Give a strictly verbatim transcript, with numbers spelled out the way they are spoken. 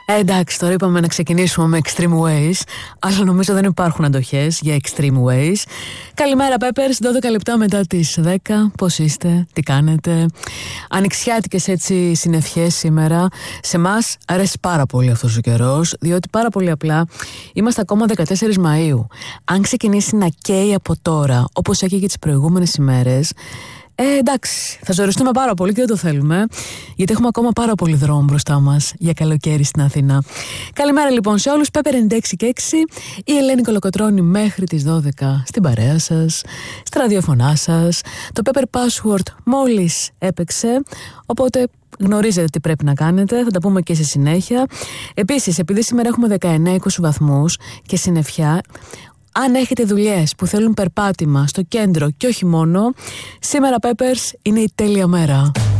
Ε, εντάξει, τώρα είπαμε να ξεκινήσουμε με Extreme Ways, αλλά νομίζω δεν υπάρχουν αντοχές για Extreme Ways. Καλημέρα Peppers, δώδεκα λεπτά μετά τις δέκα. Πώς είστε, τι κάνετε? Ανοιξιάτικες έτσι συνευχές σήμερα. Σε μας αρέσει πάρα πολύ αυτός ο καιρός, διότι πάρα πολύ απλά είμαστε ακόμα δεκατέσσερις Μαΐου. Αν ξεκινήσει να καίει από τώρα, όπως έκαιγε τις προηγούμενες ημέρες, Ε, εντάξει, θα ζοριστούμε πάρα πολύ και δεν το θέλουμε, γιατί έχουμε ακόμα πάρα πολύ δρόμο μπροστά μας για καλοκαίρι στην Αθήνα. Καλημέρα λοιπόν σε όλους, Pepper ενενήντα έξι και έξι, η Ελένη Κολοκοτρώνη μέχρι τις δώδεκα στην παρέα σας, στα ραδιοφωνά σας. Το Pepper Password μόλις έπαιξε, οπότε γνωρίζετε τι πρέπει να κάνετε, θα τα πούμε και στη συνέχεια. Επίσης, επειδή σήμερα έχουμε δεκαεννέα είκοσι βαθμούς και συννεφιά, αν έχετε δουλειές που θέλουν περπάτημα στο κέντρο και όχι μόνο, σήμερα Peppers είναι η τέλεια μέρα.